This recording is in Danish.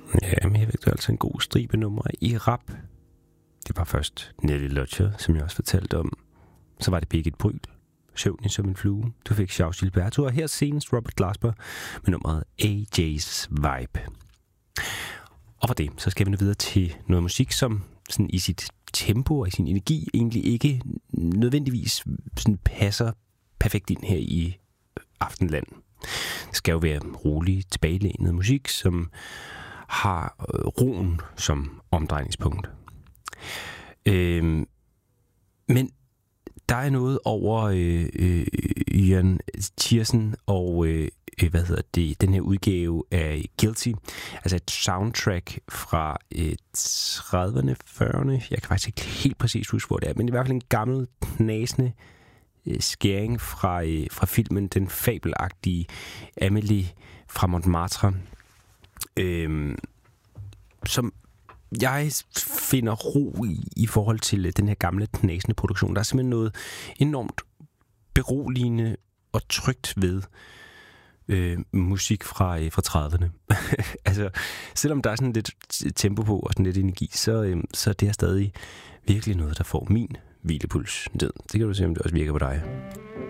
Ja, men jeg fik altså en god stribe nummer i rap. Det var først Nelly Lodger, som jeg også fortalte om. Så var det Birgit Bryl, Søvnig som en flue. Du fik Charles Gilberto, og her senest Robert Glasper med nummeret AJ's Vibe. Og for det, så skal vi nu videre til noget musik, som sådan i sit tempo og i sin energi egentlig ikke nødvendigvis sådan passer perfekt ind her i Aftenland. Det skal jo være rolig, tilbagelænet musik, som har roen som omdrejningspunkt. Men der er noget over Jørgen Thiersen og den her udgave af Guilty, altså et soundtrack fra 30'erne, 40'erne. Jeg kan faktisk ikke helt præcis huske, hvor det er, men i hvert fald en gammel, knasende skæring fra filmen Den fabelagtige Amélie fra Montmartre, som jeg finder ro i forhold til den her gamle, knasende produktion. Der er simpelthen noget enormt beroligende og trygt ved musik fra 30'erne. Altså, selvom der er sådan lidt tempo på og sådan lidt energi, så det er stadig virkelig noget, der får min hvilepuls ned. Det kan du se, om det også virker på dig.